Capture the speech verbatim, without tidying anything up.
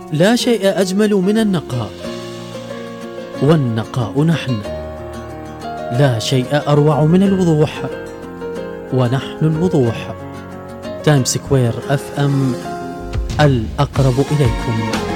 لا شيء أجمل من النقاء، والنقاء نحن. لا شيء أروع من الوضوح، ونحن الوضوح. تايم سكوير اف ام، الأقرب إليكم.